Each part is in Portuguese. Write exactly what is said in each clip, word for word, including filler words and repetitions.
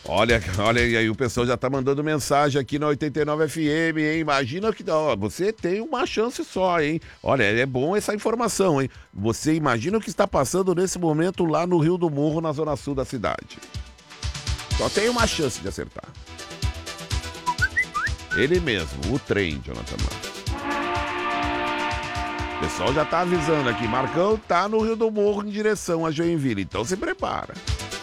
Olha, olha, e aí o pessoal já tá mandando mensagem aqui na oitenta e nove F M, hein? Imagina que, ó, você tem uma chance só, hein? Olha, é bom essa informação, hein? Você imagina o que está passando nesse momento lá no Rio do Morro, na zona sul da cidade. Só tem uma chance de acertar. Ele mesmo, o trem, Jonathan Marcos. O pessoal já tá avisando aqui, Marcão tá no Rio do Morro em direção a Joinville, então se prepara.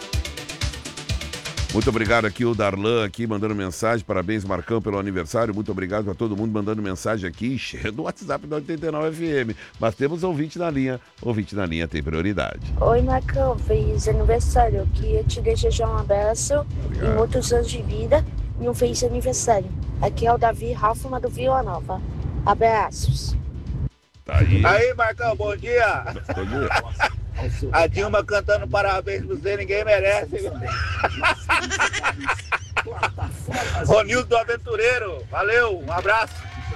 Muito obrigado aqui o Darlan aqui mandando mensagem, parabéns Marcão pelo aniversário, muito obrigado a todo mundo mandando mensagem aqui, enchendo o WhatsApp da oitenta e nove F M, mas temos ouvinte na linha, ouvinte na linha tem prioridade. Oi Marcão, feliz aniversário, eu queria te desejar um abraço obrigado. E muitos anos de vida e um feliz aniversário. Aqui é o Davi Hoffman do Vila Nova, abraços. Tá aí. Aí Marcão, bom dia. Bom dia. A Dilma cantando parabéns pra você, ninguém merece. Ronildo do Aventureiro, valeu, um abraço.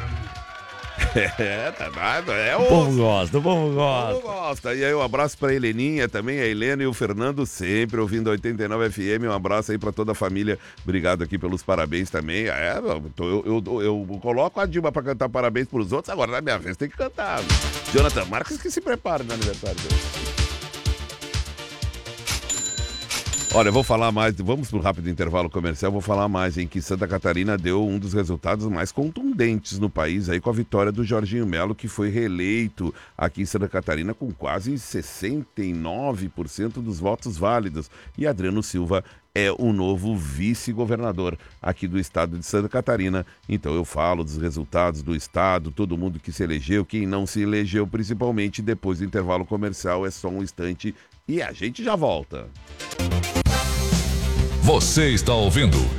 É, tá nada, é o... O povo gosta, o povo gosta. O povo gosta. E aí um abraço pra Heleninha também, a Helena e o Fernando sempre ouvindo a oitenta e nove F M, um abraço aí pra toda a família, obrigado aqui pelos parabéns também. É, eu, eu, eu, eu coloco a Dilma pra cantar parabéns pros outros, agora na minha vez tem que cantar. Jonathan Marcos que se prepara no aniversário dele. Olha, eu vou falar mais, vamos para um rápido intervalo comercial, vou falar mais em que Santa Catarina deu um dos resultados mais contundentes no país, aí com a vitória do Jorginho Melo, que foi reeleito aqui em Santa Catarina com quase sessenta e nove por cento dos votos válidos. E Adriano Silva é o novo vice-governador aqui do estado de Santa Catarina. Então eu falo dos resultados do estado, todo mundo que se elegeu, quem não se elegeu, principalmente depois do intervalo comercial, é só um instante e a gente já volta. Você está ouvindo